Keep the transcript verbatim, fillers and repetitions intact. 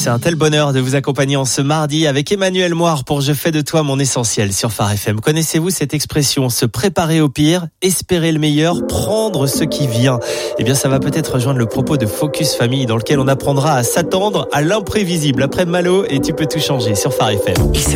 c'est un tel bonheur de vous accompagner en ce mardi avec Emmanuel Moire pour Je fais de toi mon essentiel sur Phare F M. Connaissez-vous cette expression, se préparer au pire, espérer le meilleur, prendre ce qui vient? Eh bien, ça va peut-être rejoindre le propos de Focus Famille dans lequel on apprendra à s'attendre à l'imprévisible. Après Malo et Tu peux tout changer sur Phare F M.